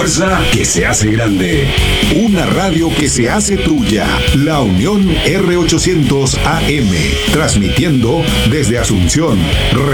fuerza que se hace grande. Una radio que se hace tuya. La Unión R800 AM. Transmitiendo desde Asunción.